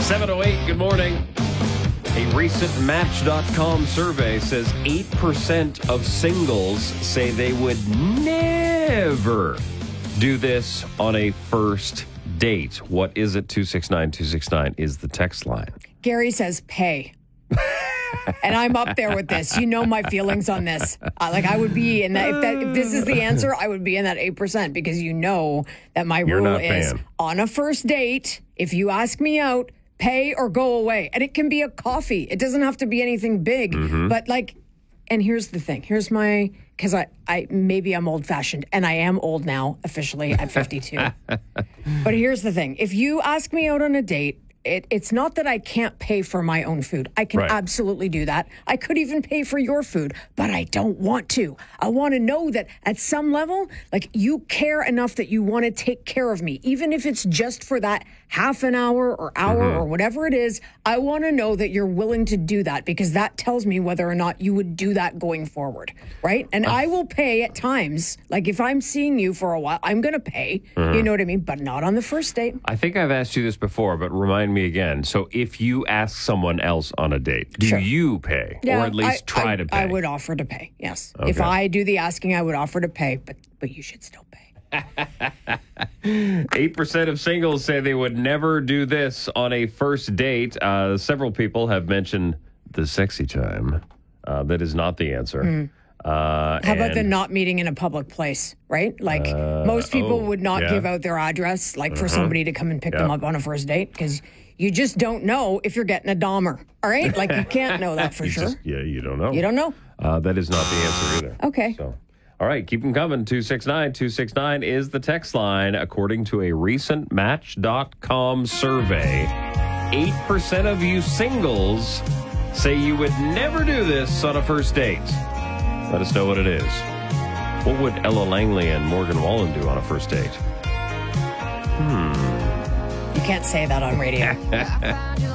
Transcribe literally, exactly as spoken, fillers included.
seven oh eight, good morning. A recent Match dot com survey says eight percent of singles say they would never do this on a first date. What is it? two six nine two six nine is the text line. Gary says pay. And I'm up there with this. You know my feelings on this. Uh, like I would be in that if, that. if this is the answer, I would be in that eight percent because you know that my You're rule not is paying. on a first date, if you ask me out, pay or go away. And it can be a coffee. It doesn't have to be anything big. Mm-hmm. But like, and here's the thing. Here's my, because I, I, maybe I'm old fashioned and I am old now, officially at fifty-two. But here's the thing. If you ask me out on a date, It, it's not that I can't pay for my own food. I can Right. absolutely do that. I could even pay for your food, but I don't want to. I want to know that at some level, like you care enough that you want to take care of me, even if it's just for that half an hour or hour Mm-hmm. or whatever it is. I want to know that you're willing to do that because that tells me whether or not you would do that going forward, right? And I will pay at times. Like if I'm seeing you for a while, I'm going to pay. Mm-hmm. You know what I mean? But not on the first date. I think I've asked you this before, but remind me again. So if you ask someone else on a date, do Sure. you pay? or at least I, try I, to pay? I would offer to pay, yes. Okay. If I do the asking, I would offer to pay, but but you should still pay. eight percent of singles say they would never do this on a first date. Uh, several people have mentioned the sexy time. Uh, that is not the answer. Mm. Uh, How about the and- not meeting in a public place, right? Like most people oh, would not yeah. give out their address, like for somebody to come and pick them Yeah. up on a first date, because you just don't know if you're getting a Dahmer, all right? Like you can't know that for You sure. just- yeah, you don't know. You don't know. Uh, that is not the answer either. Okay. So, all right, keep them coming. two six nine two six nine is the text line. According to a recent Match dot com survey, eight percent of you singles say you would never do this on a first date. Let us know what it is. What would Ella Langley and Morgan Wallen do on a first date? You can't say that on radio.